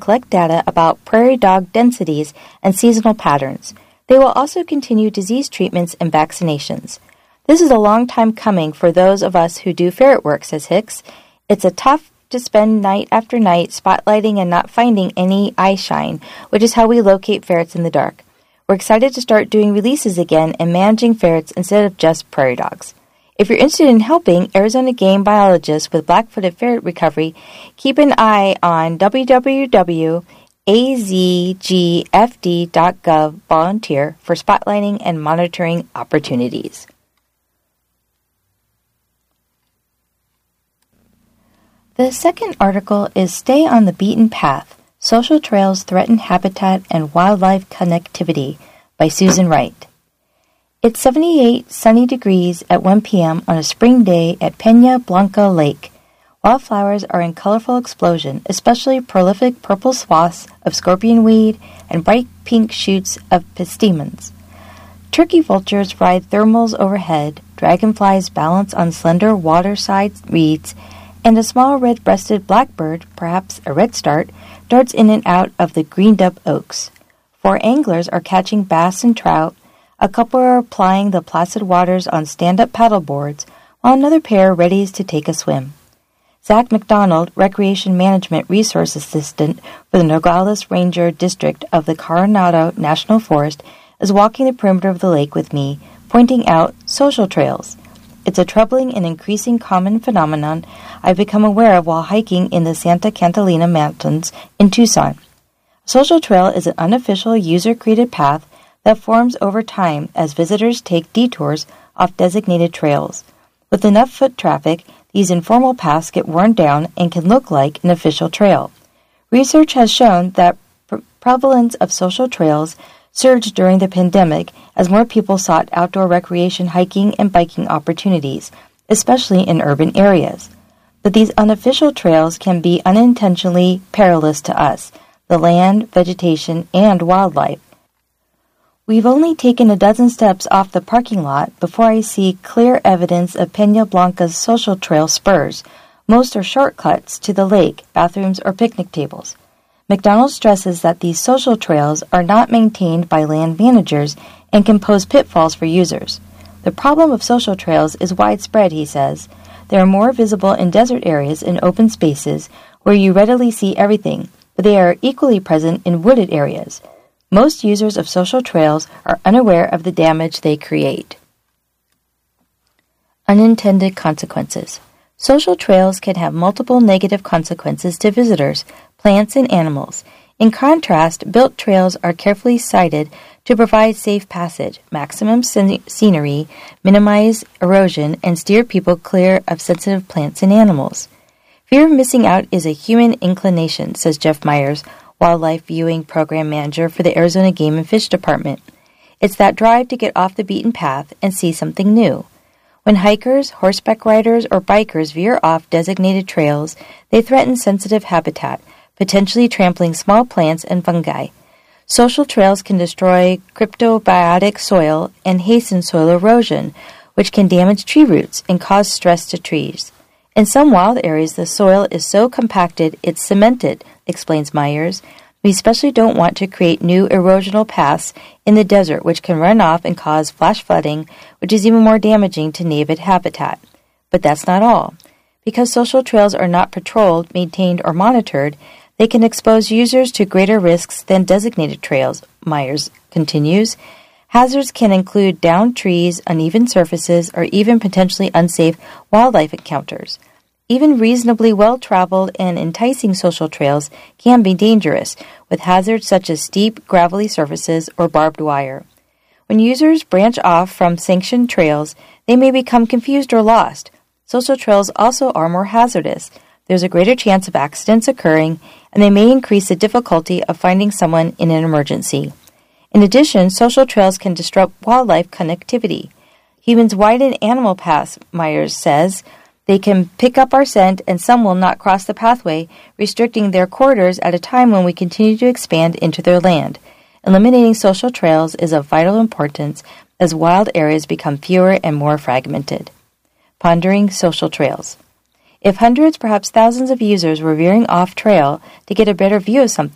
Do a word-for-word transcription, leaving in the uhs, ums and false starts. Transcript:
collect data about prairie dog densities and seasonal patterns. They will also continue disease treatments and vaccinations. This is a long time coming for those of us who do ferret work, says Hicks. It's a tough to spend night after night spotlighting and not finding any eye shine, which is how we locate ferrets in the dark. We're excited to start doing releases again and managing ferrets instead of just prairie dogs. If you're interested in helping Arizona game biologists with black-footed ferret recovery, keep an eye on w w w dot a z g f d dot gov volunteer for spotlighting and monitoring opportunities. The second article is Stay on the Beaten Path, Social Trails Threaten Habitat and Wildlife Connectivity by Susan Wright. It's seventy-eight sunny degrees at one p.m. on a spring day at Peña Blanca Lake. Wildflowers are in colorful explosion, especially prolific purple swaths of scorpion weed and bright pink shoots of pistemons. Turkey vultures ride thermals overhead, dragonflies balance on slender waterside reeds, and a small red-breasted blackbird, perhaps a redstart, darts in and out of the greened-up oaks. Four anglers are catching bass and trout, a couple are plying the placid waters on stand-up paddleboards, while another pair readies to take a swim. Zach McDonald, Recreation Management Resource Assistant for the Nogales Ranger District of the Coronado National Forest, is walking the perimeter of the lake with me, pointing out social trails. It's a troubling and increasing common phenomenon I've become aware of while hiking in the Santa Catalina Mountains in Tucson. A social trail is an unofficial user-created path that forms over time as visitors take detours off designated trails. With enough foot traffic, these informal paths get worn down and can look like an official trail. Research has shown that pre- prevalence of social trails surged during the pandemic as more people sought outdoor recreation, hiking, and biking opportunities, especially in urban areas. But these unofficial trails can be unintentionally perilous to us, the land, vegetation, and wildlife. We've only taken a dozen steps off the parking lot before I see clear evidence of Peña Blanca's social trail spurs. Most are shortcuts to the lake, bathrooms, or picnic tables. McDonald stresses that these social trails are not maintained by land managers and can pose pitfalls for users. The problem of social trails is widespread, he says. They are more visible in desert areas and open spaces where you readily see everything, but they are equally present in wooded areas. Most users of social trails are unaware of the damage they create. Unintended consequences. Social trails can have multiple negative consequences to visitors, plants, and animals. In contrast, built trails are carefully sited to provide safe passage, maximum scenery, minimize erosion, and steer people clear of sensitive plants and animals. Fear of missing out is a human inclination, says Jeff Myers, Wildlife Viewing Program Manager for the Arizona Game and Fish Department. It's that drive to get off the beaten path and see something new. When hikers, horseback riders, or bikers veer off designated trails, they threaten sensitive habitat, potentially trampling small plants and fungi. Social trails can destroy cryptobiotic soil and hasten soil erosion, which can damage tree roots and cause stress to trees. In some wild areas, the soil is so compacted it's cemented, explains Myers. We especially don't want to create new erosional paths in the desert, which can run off and cause flash flooding, which is even more damaging to native habitat. But that's not all. Because social trails are not patrolled, maintained, or monitored, they can expose users to greater risks than designated trails, Myers continues. Hazards can include downed trees, uneven surfaces, or even potentially unsafe wildlife encounters. Even reasonably well-traveled and enticing social trails can be dangerous, with hazards such as steep, gravelly surfaces or barbed wire. When users branch off from sanctioned trails, they may become confused or lost. Social trails also are more hazardous. There's a greater chance of accidents occurring, and they may increase the difficulty of finding someone in an emergency. In addition, social trails can disrupt wildlife connectivity. Humans widen animal paths, Myers says. They can pick up our scent, and some will not cross the pathway, restricting their corridors at a time when we continue to expand into their land. Eliminating social trails is of vital importance as wild areas become fewer and more fragmented. Pondering social trails. If hundreds, perhaps thousands of users were veering off trail to get a better view of something,